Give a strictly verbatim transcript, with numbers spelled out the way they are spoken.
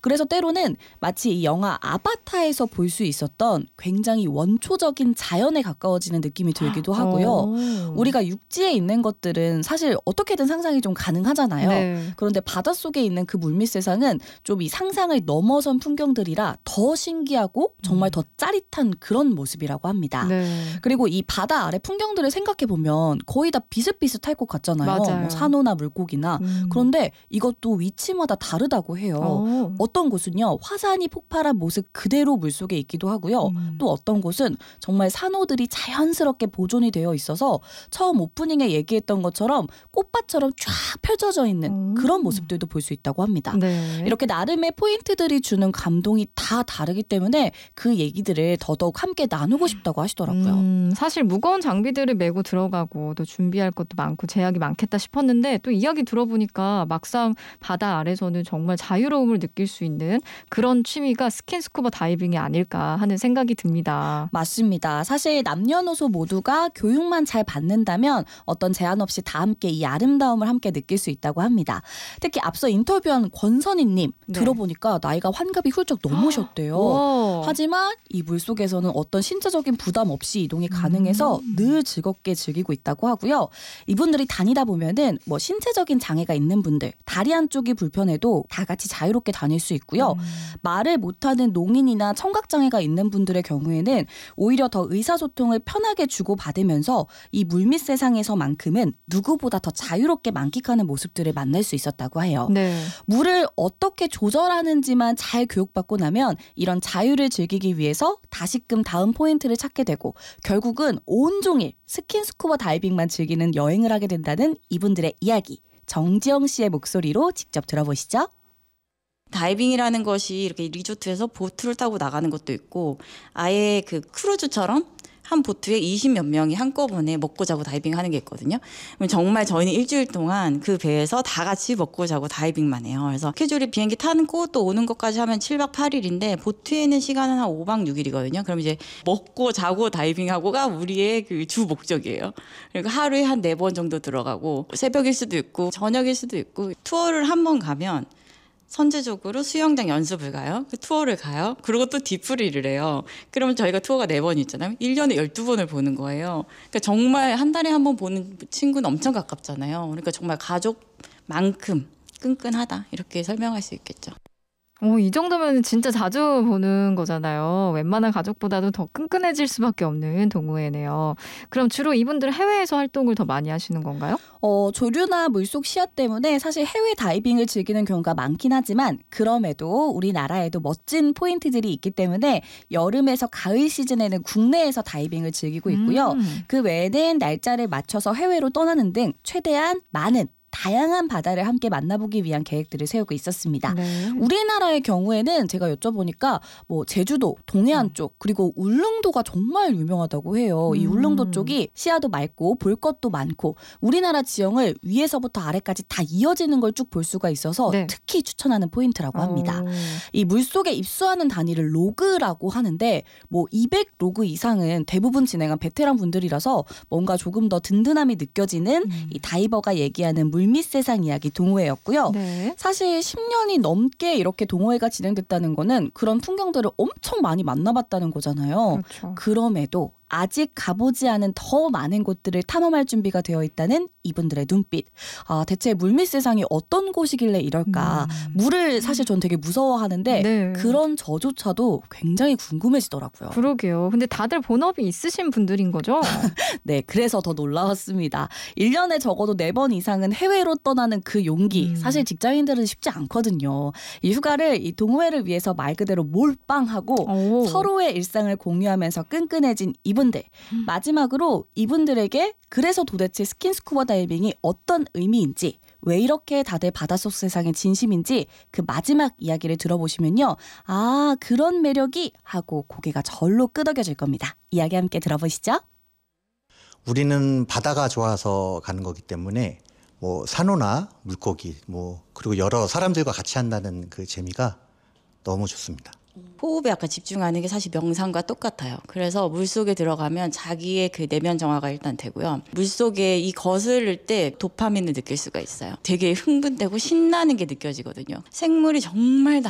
그래서 때로는 마치 이 영화 아바타에서 볼 수 있었던 굉장히 원초적인 자연에 가까워지는 느낌이 들기도 하고요. 오. 우리가 육지에 있는 것들은 사실 어떻게든 상상이 좀 가능하잖아요. 네. 그런데 바닷속에 있는 그 물밑 세상은 좀 이 상상을 넘어선 풍경들이라 더 신기하고 정말 더 짜릿한 그런 모습이라고 합니다. 네. 그리고 이 바다 아래 풍경들을 생각해 보면 거의 다 비슷비슷할 것 같잖아요. 맞아요. 뭐 산호나 물고기나. 음. 그런데 이것도 위치마다 다르다고 해요. 오. 어떤 곳은요 화산이 폭발한 모습 그대로 물속에 있기도 하고요. 음. 또 어떤 곳은 정말 산호들이 자연스럽게 보존이 되어 있어서 처음 오프닝에 얘기했던 것처럼 꽃밭처럼 쫙 펼쳐져 있는 오. 그런 모습들도 볼 수 있다고 합니다. 네. 이렇게 나름의 포인트들이 주는 감동이 다 다르기 때문에 그 얘기들을 더더욱 함께 나누고 싶다고 하시더라고요. 음, 사실 무거운 장비들을 메고 들어가고 또 준비할 것도 많고 제약이 많겠다 싶었는데 또 이야기 들어보니까 막상 바다 아래서는 정말 자유로움을 느낄 수 있는 그런 취미가 스킨스쿠버 다이빙이 아닐까 하는 생각이 듭니다. 맞습니다. 사실 남녀노소 모두가 교육만 잘 받는다면 어떤 제한 없이 다 함께 이 아름다움을 함께 느낄 수 있다고 합니다. 특히 앞서 인터뷰한 권선희님 네. 들어보니까 나이가 환갑이 훌쩍 넘으셨대요. 와. 하지만 이 물속에서는 어떤 신체적인 부담 없이 이동이 가능해서 음. 늘 즐겁게 즐기고 있다고 하고요. 이분들이 다니다 보면은 뭐 신체적인 장애가 있는 분들, 다리 한쪽이 불편해도 다 같이 자유롭게 다닐 수 있고요. 음. 말을 못하는 농인이나 청각장애가 있는 분들의 경우에는 오히려 더 의사소통을 편하게 주고받으면서 이 물밑 세상에서만큼은 누구보다 더 자유롭게 만끽하는 모습들을 만날 수 있었다고 해요. 네. 물을 어떻게 조절하는지만 잘 교육받고 나면 이런 자유를 즐기기 위해서 다시금 다음 포인트를 찾게 되고 결국은 온종일 스킨스쿠버 다이빙만 즐기는 여행을 하게 된다는 이분들의 이야기. 정지영 씨의 목소리로 직접 들어보시죠. 다이빙이라는 것이 이렇게 리조트에서 보트를 타고 나가는 것도 있고 아예 그 크루즈처럼 한 보트에 이십몇 명이 한꺼번에 먹고 자고 다이빙하는 게 있거든요. 그럼 정말 저희는 일주일 동안 그 배에서 다 같이 먹고 자고 다이빙만 해요. 그래서 스케줄이 비행기 타는 거 또 오는 것까지 하면 칠박 팔일인데 보트에 있는 시간은 한 오박 육일이거든요. 그럼 이제 먹고 자고 다이빙하고가 우리의 그 주 목적이에요. 그리고 하루에 한 네 번 정도 들어가고 새벽일 수도 있고 저녁일 수도 있고 투어를 한 번 가면 선제적으로 수영장 연습을 가요. 그 투어를 가요. 그리고 또 디프리를 해요. 그러면 저희가 투어가 네 번 있잖아요. 일 년에 열두 번을 보는 거예요. 그러니까 정말 한 달에 한 번 보는 친구는 엄청 가깝잖아요. 그러니까 정말 가족만큼 끈끈하다. 이렇게 설명할 수 있겠죠. 오, 이 정도면 진짜 자주 보는 거잖아요. 웬만한 가족보다도 더 끈끈해질 수밖에 없는 동호회네요. 그럼 주로 이분들 해외에서 활동을 더 많이 하시는 건가요? 어, 조류나 물속 시야 때문에 사실 해외 다이빙을 즐기는 경우가 많긴 하지만 그럼에도 우리나라에도 멋진 포인트들이 있기 때문에 여름에서 가을 시즌에는 국내에서 다이빙을 즐기고 있고요. 음. 그 외에는 날짜를 맞춰서 해외로 떠나는 등 최대한 많은 다양한 바다를 함께 만나보기 위한 계획들을 세우고 있었습니다. 네. 우리나라의 경우에는 제가 여쭤보니까 뭐 제주도, 동해안 음. 쪽 그리고 울릉도가 정말 유명하다고 해요. 이 음. 울릉도 쪽이 시야도 맑고 볼 것도 많고 우리나라 지형을 위에서부터 아래까지 다 이어지는 걸 쭉 볼 수가 있어서 네. 특히 추천하는 포인트라고 합니다. 오. 이 물속에 입수하는 단위를 로그라고 하는데 뭐 이백 로그 이상은 대부분 진행한 베테랑 분들이라서 뭔가 조금 더 든든함이 느껴지는 음. 이 다이버가 얘기하는 물밑 세상 이야기 동호회였고요. 네. 사실 십 년이 넘게 이렇게 동호회가 진행됐다는 거는 그런 풍경들을 엄청 많이 만나봤다는 거잖아요. 그렇죠. 그럼에도 아직 가보지 않은 더 많은 곳들을 탐험할 준비가 되어 있다는 이분들의 눈빛. 아, 대체 물밑 세상이 어떤 곳이길래 이럴까. 음. 물을 사실 전 되게 무서워하는데 네. 그런 저조차도 굉장히 궁금해지더라고요. 그러게요. 근데 다들 본업이 있으신 분들인 거죠? 네, 그래서 더 놀라웠습니다. 일 년에 적어도 네 번 이상은 해외로 떠나는 그 용기. 음. 사실 직장인들은 쉽지 않거든요. 이 휴가를 이 동호회를 위해서 말 그대로 몰빵하고 오. 서로의 일상을 공유하면서 끈끈해진 이분들. 음. 마지막으로 이분들에게 그래서 도대체 스킨스쿠버 다이빙이 어떤 의미인지 왜 이렇게 다들 바닷속 세상에 진심인지 그 마지막 이야기를 들어보시면요. 아, 그런 매력이 하고 고개가 절로 끄덕여질 겁니다. 이야기 함께 들어보시죠. 우리는 바다가 좋아서 가는 거기 때문에 뭐 산호나 물고기 뭐 그리고 여러 사람들과 같이 한다는 그 재미가 너무 좋습니다. 호흡에 약간 집중하는 게 사실 명상과 똑같아요. 그래서 물속에 들어가면 자기의 그 내면 정화가 일단 되고요. 물속에 이 거스를 때 도파민을 느낄 수가 있어요. 되게 흥분되고 신나는 게 느껴지거든요. 생물이 정말